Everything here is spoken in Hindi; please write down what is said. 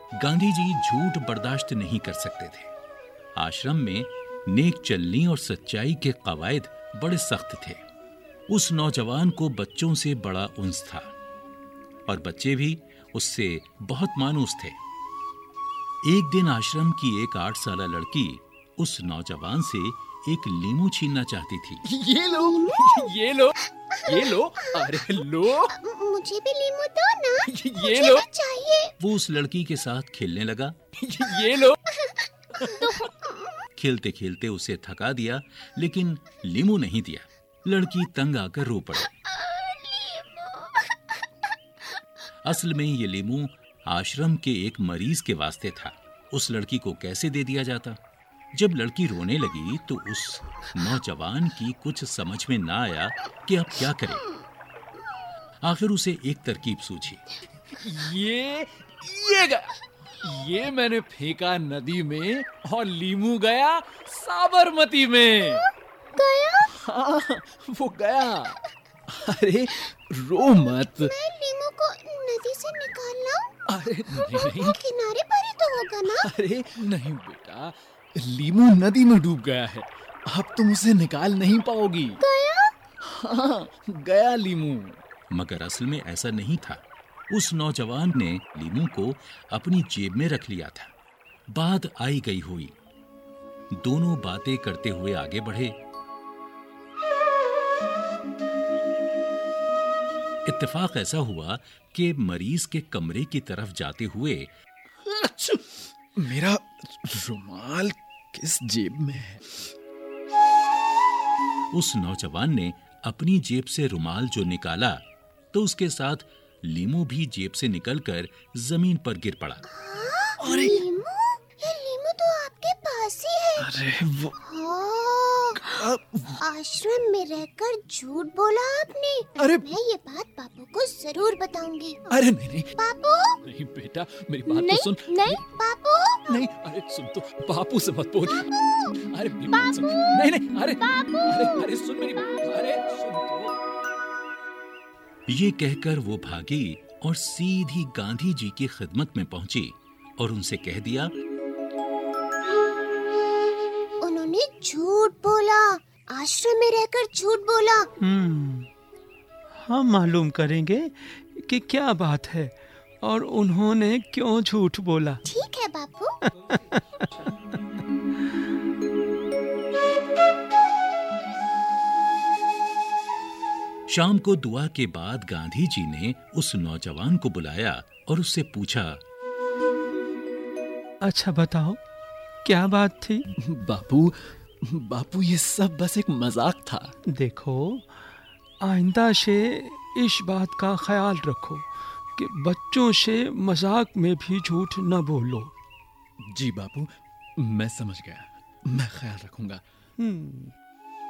गांधी जी झूठ बर्दाश्त नहीं कर सकते थे। आश्रम में नेक चलनी और सच्चाई के कवायद बड़े सख्त थे। उस नौजवान को बच्चों से बड़ा उन्स था और बच्चे भी उससे बहुत मानूस थे। एक दिन आश्रम की एक 8 साला लड़की उस नौजवान से एक लीमू छीनना चाहती थी। ये लो, ये लो, ये लो, अरे लो, मुझे भी लीमू दो ना, ये लो, चाहिए। वो उस लड़की के साथ खेलने लगा। ये लो। खेलते खेलते उसे थका दिया, लेकिन लीमू नहीं दिया। लड़की तंग आकर रो पड़ी। असल में ये लीमू आश्रम के एक मरीज के वास्ते था। उस लड़की को कैसे दे दिया जाता? जब लड़की रोने लगी तो उस नौजवान की कुछ समझ में ना आया कि अब क्या करे। आखिर उसे एक तरकीब सूझी। ये गया, ये मैंने फेंका नदी में और लीमू गया साबरमती में। गया? हाँ, वो गया। अरे रो मत। मैं लीमू को नदी से निकाल लाऊं? अरे नहीं, वो किनारे पर ही तो होगा ना? अरे नहीं बेटा, लीमू नदी में डूब गया है, अब तुम उसे निकाल नहीं पाओगी। गया? हाँ, गया लीमू। मगर असल में ऐसा नहीं था। उस नौजवान ने लीमू को अपनी जेब में रख लिया था। बात आई गई हुई। दोनों बातें करते हुए आगे बढ़े। इत्तेफाक ऐसा हुआ कि मरीज के कमरे की तरफ जाते हुए मेरा रुमाल किस जेब में है? उस नौजवान ने अपनी जेब से रुमाल जो निकाला तो उसके साथ लीमू भी जेब से निकलकर जमीन पर गिर पड़ा। अरे ये लीमू तो आपके पास ही है। अरे वो आश्रम में रहकर झूठ बोला आपने। अरे मैं ये बात पापू को जरूर बताऊंगी। अरे नहीं पापू, नहीं बेटा, मेरी बात नहीं, तो सुन। नहीं पापू, नहीं, अरे सुन तो, बापू से मत बोल। अरे मेरी बात सुन। नहीं नहीं, अरे सुन मेरी बात, अरे सुन तो। ये कहकर वो भागी और सीधी गांधी जी की खिदमत में पहुंची और उनसे कह दिया, उन्होंने झूठ बोला, आश्रम में रहकर झूठ बोला। हम मालूम करेंगे कि क्या बात है और उन्होंने क्यों झूठ बोला। ठीक है बापू। शाम को दुआ के बाद गांधी जी ने उस नौजवान को बुलाया और उससे पूछा, अच्छा बताओ क्या बात थी? बापू ये सब बस एक मजाक था। देखो, आइंदा से इस बात का ख्याल रखो कि बच्चों से मजाक में भी झूठ न बोलो। जी बापू, मैं समझ गया, मैं ख्याल रखूंगा।